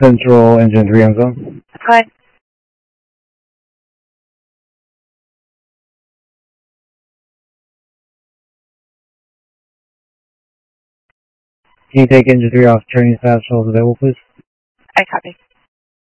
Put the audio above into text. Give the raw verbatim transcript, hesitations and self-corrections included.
Central engine three on zone. Hi. Can you take engine three off training status while available, please? I copy.